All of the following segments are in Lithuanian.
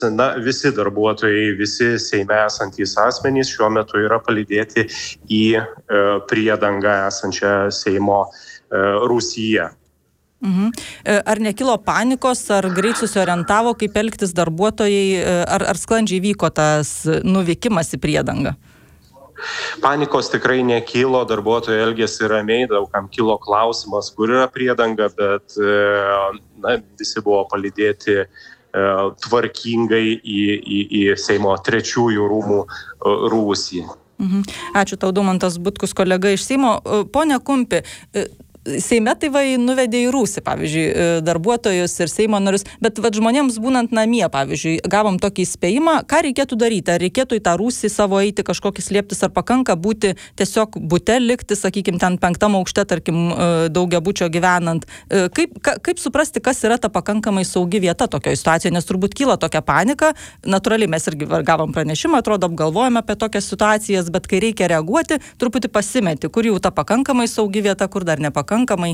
visi darbuotojai, visi Seime esantys asmenys šiuo metu yra palydėti į priedangą esančią Seimo rūsyje. Ar nekilo panikos, ar greit susiorientavo, kaip elgtis darbuotojai, ar sklandžiai vyko tas nuvykimas į priedangą? Panikos tikrai nekilo, darbuotojai elgėsi ramiai, daugam kilo klausimas, kur yra priedanga, bet visi buvo palydėti tvarkingai į Seimo trečiųjų rūmų rūsį. Ačiū tau, Daumantas Butkus, kolega iš Seimo. Pone Kumpi, Seime tai nuvedė į rūsį, pavyzdžiui, darbuotojus ir Seimo narius, bet žmonėms būnant namie, pavyzdžiui, gavom tokį įspėjimą, ką reikėtų daryti, ar reikėtų į tą rūsį savo eiti kažkokį slėptis, ar pakanka būti tiesiog bute likti, sakykime, ten 5 aukšte, tarkim, daugiabučio gyvenant. Kaip suprasti, kas yra ta pakankamai saugi vieta tokioje situacijoje, nes turbūt kyla tokia panika, natūraliai mes irgi gavom pranešimą, atrodo, apgalvojame apie tokias situacijas, bet kai reikia reaguoti, truputį pasimeti, kur jau ta pakankamai saugi vieta, kur dar nepakankamai.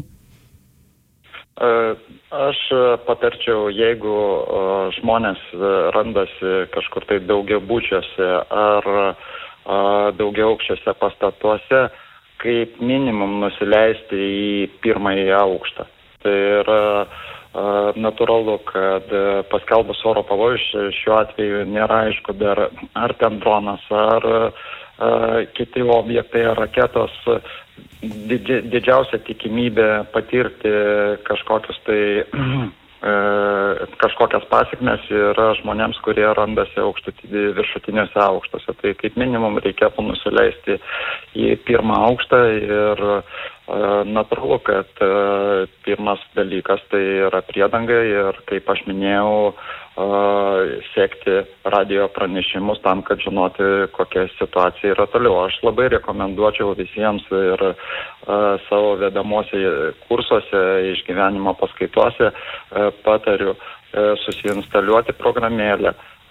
Aš patarčiau, jeigu žmonės randasi kažkur tai daugiabučiuose ar daugiaaukščiuose pastatuose, kaip minimum nusileisti į 1. aukštą. Tai yra natūralu, kad paskelbus oro pavojus šiuo atveju nėra aišku dar ar ten dronas, ar kiti objektai, ar raketos. Didžiausia tikimybė patirti kažkokias pasekmes yra žmonėms, kurie randasi viršutiniuose aukštuose. Tai kaip minimum reikėtų nusileisti į 1. aukštą ir natūralu, kad pirmas dalykas tai yra priedanga ir, kaip aš minėjau, sekti radio pranešimus tam, kad žinoti, kokia situacija yra toliau. Aš labai rekomenduočiau visiems ir savo vedamuose kursuose, išgyvenimo paskaituose patariu susiinstaliuoti programėlę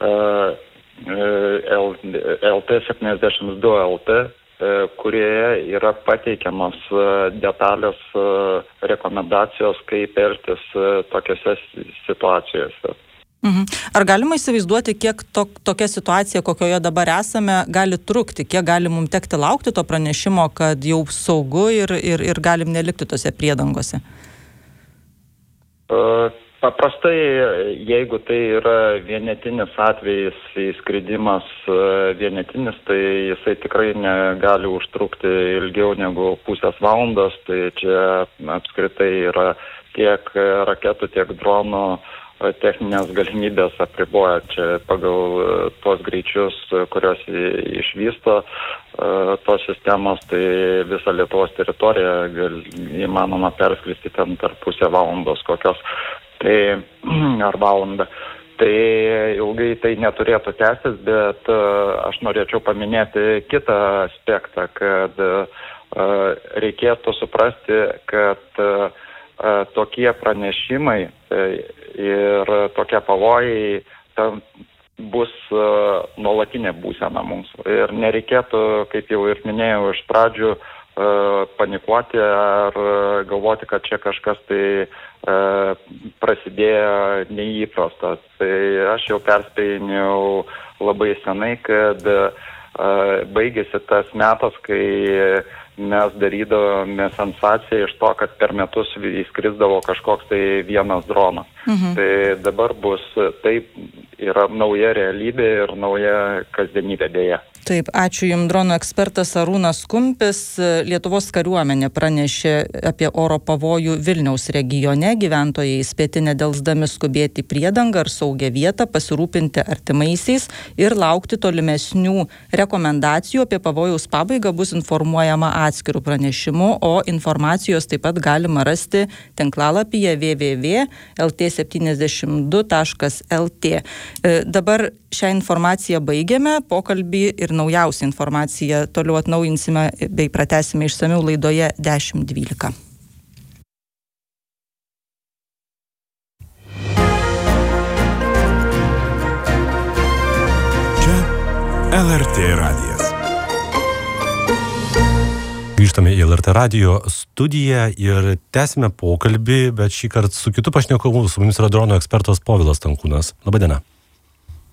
LT72 LT, kurioje yra pateikiamos detalios rekomendacijos, kaip elgtis tokiose situacijose. Ar galima įsivaizduoti, kiek tokia situacija, kokioje dabar esame, gali trukti, kiek gali mums tekti laukti to pranešimo, kad jau saugu ir galim nelikti tose priedangose? Paprastai, jeigu tai yra vienetinis atvejis, įskridimas vienetinis, tai jisai tikrai negali užtrukti ilgiau negu pusės valandos, tai čia apskritai yra tiek raketų, tiek dronų techninės galimybės apriboja čia pagal tos greičius, kurios išvysto tos sistemos, tai visą Lietuvos teritoriją įmanoma perskristi ten per pusę valandos kokios, tai ar valandą. Tai ilgai tai neturėtų tęstis, bet aš norėčiau paminėti kitą aspektą, kad reikėtų suprasti, kad tokie pranešimai ir tokie pavojai bus nuolatinė būsena mums. Ir nereikėtų, kaip jau ir minėjau iš pradžių, panikuoti ar galvoti, kad čia kažkas tai prasidėjo neįprasta. Tai aš jau perspėjau labai senai, kad baigėsi tas metas, kai mes darydavome sensaciją iš to, kad per metus įskrisdavo kažkoks tai vienas dronas. Tai dabar bus taip, yra nauja realybė ir nauja kasdienybė dėja. Taip, ačiū Jums, dronų ekspertas Arūnas Kumpis. Lietuvos kariuomenė pranešė apie oro pavojų Vilniaus regione. Gyventojai įspėti nedelsdami skubėti į priedangą ar saugią vietą, pasirūpinti artimaisiais ir laukti tolimesnių rekomendacijų. Apie pavojaus pabaigą bus informuojama atskirų pranešimų, o informacijos taip pat galima rasti tinklalapyje www.lt72.lt. Dabar šią informaciją baigiame, pokalbį ir naujausią informaciją toliau atnaujinsime bei pratęsime išsamiau laidoje 10:12. Čia LRT radijas. Grįžtame į LRT radijo studiją ir tęsime pokalbį, bet šį kartą su kitu pašnekovu. Su mumis yra dronų ekspertas Povilas Stankūnas. Labadiena.